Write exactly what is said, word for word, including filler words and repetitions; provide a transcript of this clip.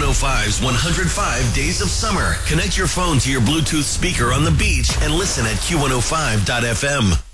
oh five's one hundred five Days of Summer. Connect your phone to your Bluetooth speaker on the beach and listen at Q one oh five dot F M.